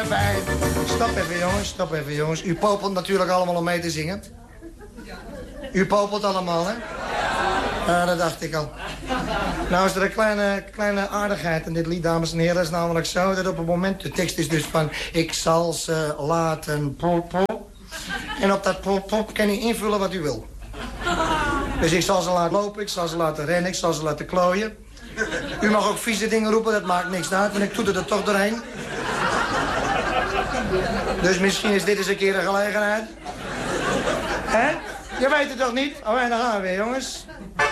fijn. Stop even jongens. U popelt natuurlijk allemaal om mee te zingen. U popelt allemaal, hè? Ja, dat dacht ik al. Nou is er een kleine aardigheid in dit lied, dames en heren. Dat is namelijk zo dat op het moment... De tekst is dus van... Ik zal ze laten pop. En op dat pop kan u invullen wat u wil. Dus ik zal ze laten lopen, ik zal ze laten rennen, ik zal ze laten klooien. U mag ook vieze dingen roepen, dat maakt niks uit. En ik doe er toch doorheen. Dus misschien is dit eens een keer een gelegenheid. Hè? Je weet het toch niet? Oh, en dan gaan we weer, jongens.